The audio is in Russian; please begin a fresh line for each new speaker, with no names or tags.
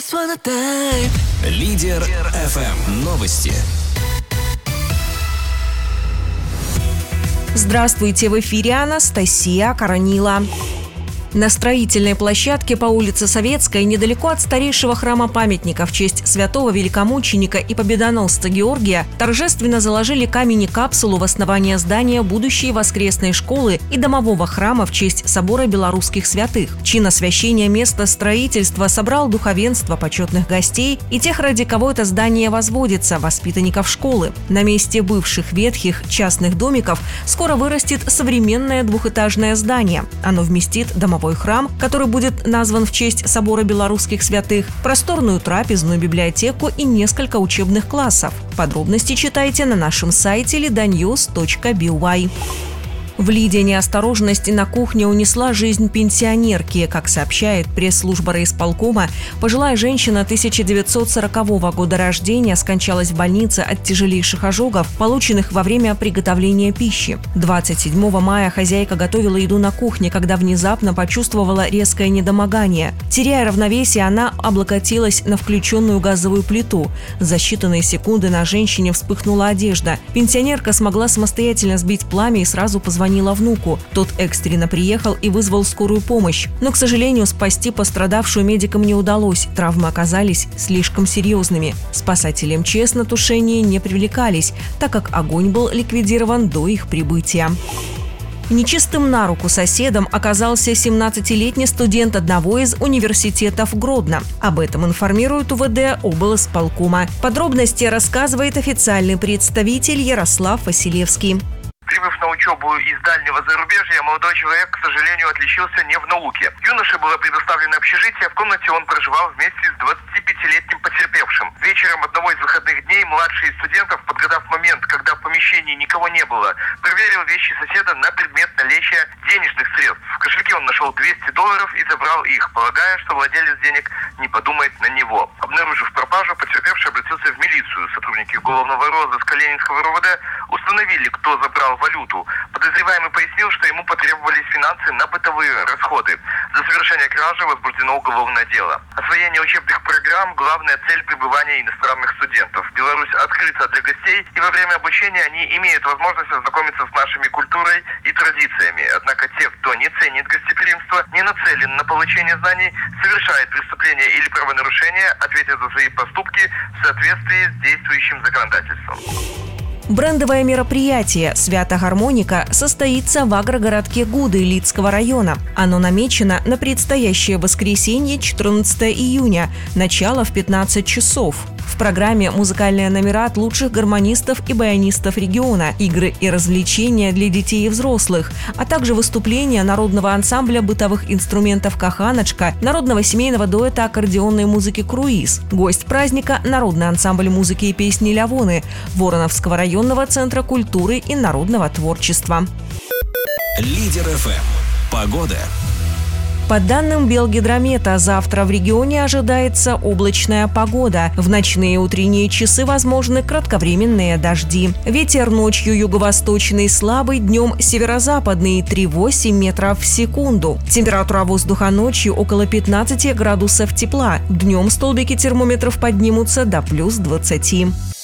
Лидер FM. Новости.
Здравствуйте, в эфире Анастасия Коронила. На строительной площадке по улице Советской, недалеко от старейшего храма-памятника в честь святого великомученика и победоносца Георгия, торжественно заложили камень-капсулу в основание здания будущей воскресной школы и домового храма в честь собора белорусских святых. Чин освящения места строительства собрал духовенство, почетных гостей и тех, ради кого это здание возводится, воспитанников школы. На месте бывших ветхих частных домиков скоро вырастет современное двухэтажное здание. Оно вместит домовой храм, который будет назван в честь собора белорусских святых, просторную трапезную, библиотеку и несколько учебных классов. Подробности читайте на нашем сайте lidanews.by. В Лиде неосторожность на кухне унесла жизнь пенсионерки. Как сообщает пресс-служба райисполкома, пожилая женщина 1940 года рождения скончалась в больнице от тяжелейших ожогов, полученных во время приготовления пищи. 27 мая хозяйка готовила еду на кухне, когда внезапно почувствовала резкое недомогание. Теряя равновесие, она облокотилась на включенную газовую плиту. За считанные секунды на женщине вспыхнула одежда. Пенсионерка смогла самостоятельно сбить пламя и сразу позвонила внуку. Тот экстренно приехал и вызвал скорую помощь. Но, к сожалению, спасти пострадавшую медикам не удалось. Травмы оказались слишком серьезными. Спасатели МЧС на тушение не привлекались, так как огонь был ликвидирован до их прибытия. Нечистым на руку соседом оказался 17-летний студент одного из университетов Гродно. Об этом информирует УВД облсполкома. Подробности рассказывает официальный представитель Ярослав Василевский.
Прибыв на учебу из дальнего зарубежья, молодой человек, к сожалению, отличился не в науке. Юноше было предоставлено общежитие, в комнате он проживал вместе с 25-летним потерпевшим. Вечером одного из выходных дней младший из студентов, подгадав момент, когда в помещении никого не было, проверил вещи соседа на предмет наличия денежных средств. В кошельке он нашел $200 и забрал их, полагая, что владелец денег не подумает на него. Обнаружив пропажу, потерпевший обратился в милицию. Сотрудники уголовного розыска Ленинского РУВД установили, кто забрал валюту. Подозреваемый пояснил, что ему потребовались финансы на бытовые расходы. За совершение кражи возбуждено уголовное дело. Освоение учебных программ – главная цель пребывания иностранных студентов. Беларусь открыта для гостей, и во время обучения они имеют возможность ознакомиться с нашими культурой и традициями. Однако те, кто не ценит гостеприимство, не нацелен на получение знаний, совершает преступление или правонарушение, ответят за свои поступки в соответствии с действующим законодательством.
Брендовое мероприятие «Свято-гармоника» состоится в агрогородке Гуды Лидского района. Оно намечено на предстоящее воскресенье, 14 июня, начало в 15 часов. В программе музыкальные номера от лучших гармонистов и баянистов региона, игры и развлечения для детей и взрослых, а также выступления народного ансамбля бытовых инструментов «Каханочка», народного семейного дуэта аккордеонной музыки «Круиз». Гость праздника – народный ансамбль музыки и песни «Лявоны» Вороновского районного центра культуры и народного творчества.
Лидер FM. Погода.
По данным Белгидромета, завтра в регионе ожидается облачная погода. В ночные и утренние часы возможны кратковременные дожди. Ветер ночью юго-восточный слабый, днем северо-западный 3,8 метров в секунду. Температура воздуха ночью около 15 градусов тепла. Днем столбики термометров поднимутся до плюс 20.